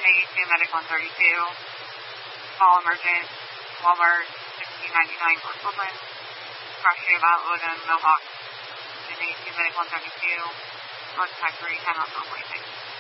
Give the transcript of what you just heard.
82, Medic 132. Call emergent, Walmart, 1699 North Woodland. Cross street about Logan, Mohawk. 82, Medic 132. North Factory, 10 off 146.